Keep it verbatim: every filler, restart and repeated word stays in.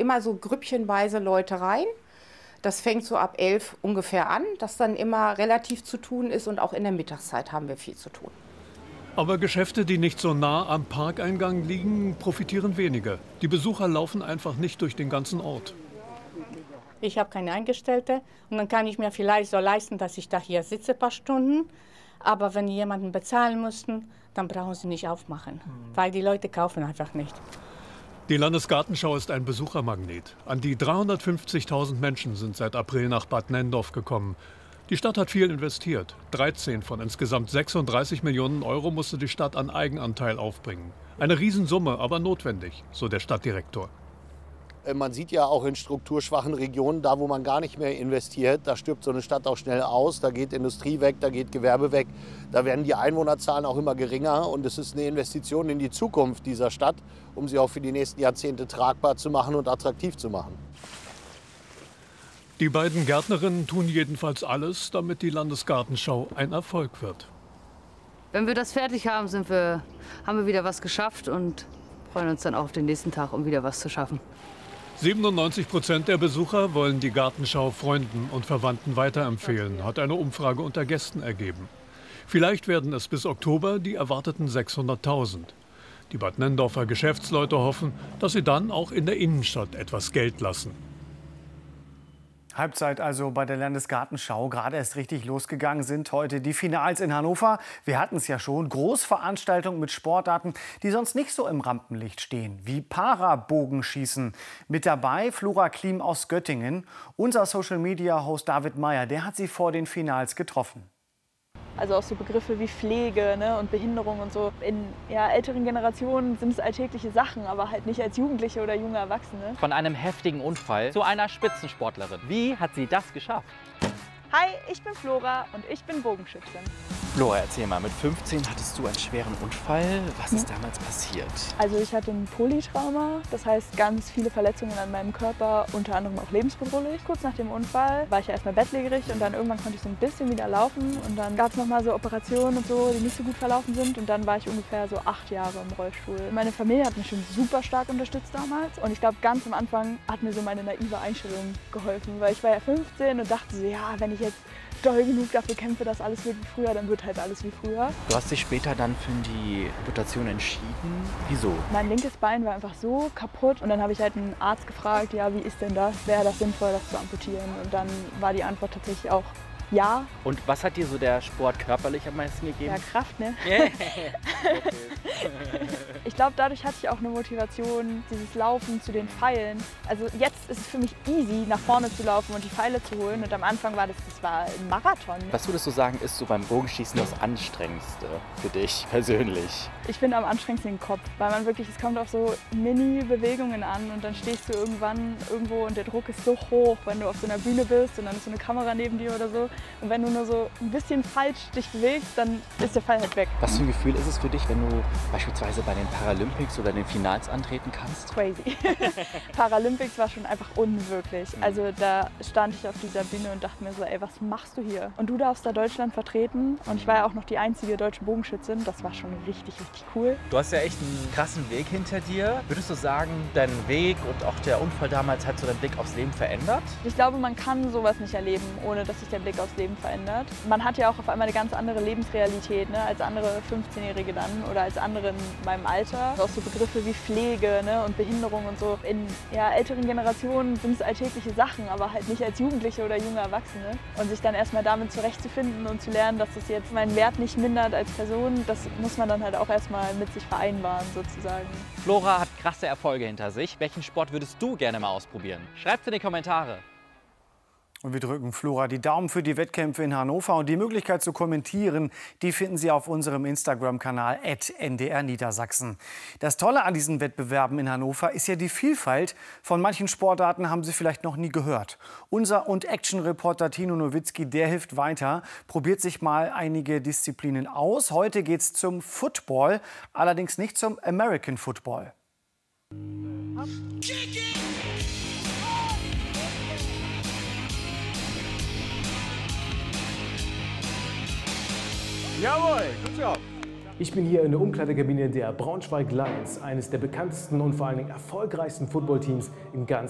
immer so grüppchenweise Leute rein. Das fängt so ab elf ungefähr an, dass dann immer relativ zu tun ist und auch in der Mittagszeit haben wir viel zu tun. Aber Geschäfte, die nicht so nah am Parkeingang liegen, profitieren weniger. Die Besucher laufen einfach nicht durch den ganzen Ort. Ich habe keine Angestellte und dann kann ich mir vielleicht so leisten, dass ich da hier sitze ein paar Stunden. Aber wenn die jemanden bezahlen müssten, dann brauchen sie nicht aufmachen, weil die Leute kaufen einfach nicht. Die Landesgartenschau ist ein Besuchermagnet. An die dreihundertfünfzigtausend Menschen sind seit April nach Bad Nenndorf gekommen. Die Stadt hat viel investiert. dreizehn von insgesamt sechsunddreißig Millionen Euro musste die Stadt an Eigenanteil aufbringen. Eine Riesensumme, aber notwendig, so der Stadtdirektor. Man sieht ja auch in strukturschwachen Regionen, da wo man gar nicht mehr investiert, da stirbt so eine Stadt auch schnell aus, da geht Industrie weg, da geht Gewerbe weg, da werden die Einwohnerzahlen auch immer geringer und es ist eine Investition in die Zukunft dieser Stadt, um sie auch für die nächsten Jahrzehnte tragbar zu machen und attraktiv zu machen. Die beiden Gärtnerinnen tun jedenfalls alles, damit die Landesgartenschau ein Erfolg wird. Wenn wir das fertig haben, sind wir, haben wir wieder was geschafft und freuen uns dann auch auf den nächsten Tag, um wieder was zu schaffen. siebenundneunzig Prozent der Besucher wollen die Gartenschau Freunden und Verwandten weiterempfehlen, hat eine Umfrage unter Gästen ergeben. Vielleicht werden es bis Oktober die erwarteten sechshunderttausend. Die Bad Nenndorfer Geschäftsleute hoffen, dass sie dann auch in der Innenstadt etwas Geld lassen. Halbzeit also bei der Landesgartenschau. Gerade erst richtig losgegangen sind heute die Finals in Hannover. Wir hatten es ja schon. Großveranstaltungen mit Sportarten, die sonst nicht so im Rampenlicht stehen, wie Parabogenschießen. Mit dabei Flora Klim aus Göttingen. Unser Social-Media-Host David Meyer, der hat sie vor den Finals getroffen. Also auch so Begriffe wie Pflege, ne, und Behinderung und so. In ja, älteren Generationen sind es alltägliche Sachen, aber halt nicht als Jugendliche oder junge Erwachsene. Von einem heftigen Unfall zu einer Spitzensportlerin. Wie hat sie das geschafft? Hi, ich bin Flora und ich bin Bogenschützin. Flora, erzähl mal, mit fünfzehn hattest du einen schweren Unfall. Was ist damals passiert? Also ich hatte ein Polytrauma, das heißt ganz viele Verletzungen an meinem Körper, unter anderem auch lebensbedrohlich. Kurz nach dem Unfall war ich ja erstmal bettlägerig und dann irgendwann konnte ich so ein bisschen wieder laufen. Und dann gab es nochmal so Operationen und so, die nicht so gut verlaufen sind. Und dann war ich ungefähr so acht Jahre im Rollstuhl. Meine Familie hat mich schon super stark unterstützt damals. Und ich glaube, ganz am Anfang hat mir so meine naive Einstellung geholfen. Weil ich war ja fünfzehn und dachte so, ja, wenn ich jetzt doll genug dafür kämpfe, dass alles wird wie früher, dann wird halt alles wie früher. Du hast dich später dann für die Amputation entschieden. Wieso? Mein linkes Bein war einfach so kaputt und dann habe ich halt einen Arzt gefragt, ja, wie ist denn das? Wäre das sinnvoll, das zu amputieren? Und dann war die Antwort tatsächlich auch ja. Und was hat dir so der Sport körperlich am meisten gegeben? Ja, Kraft, ne? Yeah. Ich glaube, dadurch hatte ich auch eine Motivation, dieses Laufen zu den Pfeilen. Also jetzt ist es für mich easy, nach vorne zu laufen und die Pfeile zu holen. Und am Anfang war das, das war ein Marathon. Was würdest du sagen, ist so beim Bogenschießen das Anstrengendste für dich persönlich? Ich finde am anstrengendsten den Kopf, weil man wirklich, es kommt auf so Mini-Bewegungen an und dann stehst du irgendwann irgendwo und der Druck ist so hoch, wenn du auf so einer Bühne bist und dann ist so eine Kamera neben dir oder so. Und wenn du nur so ein bisschen falsch dich bewegst, dann ist der Pfeil halt weg. Was für ein Gefühl ist es für dich, wenn du beispielsweise bei den Paralympics oder den Finals antreten kannst? Crazy. Paralympics war schon einfach unwirklich. Also da stand ich auf dieser Bühne und dachte mir so, ey, was machst du hier? Und du darfst da Deutschland vertreten und ich war ja auch noch die einzige deutsche Bogenschützin. Das war schon richtig, richtig cool. Du hast ja echt einen krassen Weg hinter dir. Würdest du sagen, dein Weg und auch der Unfall damals hat so deinen Blick aufs Leben verändert? Ich glaube, man kann sowas nicht erleben, ohne dass sich der Blick aufs Leben verändert. Man hat ja auch auf einmal eine ganz andere Lebensrealität, ne, als andere fünfzehnjährige dann oder als andere in meinem Alter. Auch so Begriffe wie Pflege, ne, und Behinderung und so. In ja, älteren Generationen sind es alltägliche Sachen, aber halt nicht als Jugendliche oder junge Erwachsene. Und sich dann erstmal damit zurechtzufinden und zu lernen, dass das jetzt meinen Wert nicht mindert als Person, das muss man dann halt auch erstmal mit sich vereinbaren sozusagen. Flora hat krasse Erfolge hinter sich. Welchen Sport würdest du gerne mal ausprobieren? Schreib's in die Kommentare. Und wir drücken Flora die Daumen für die Wettkämpfe in Hannover. Und die Möglichkeit zu kommentieren, die finden Sie auf unserem Instagram-Kanal at N D R Niedersachsen. Das Tolle an diesen Wettbewerben in Hannover ist ja die Vielfalt. Von manchen Sportarten haben Sie vielleicht noch nie gehört. Unser und Action-Reporter Tino Nowitzki, der hilft weiter, probiert sich mal einige Disziplinen aus. Heute geht es zum Football, allerdings nicht zum American Football. Jawohl, gut Job. Ich bin hier in der Umkleidekabine der Braunschweig Lions, eines der bekanntesten und vor allen Dingen erfolgreichsten Footballteams in ganz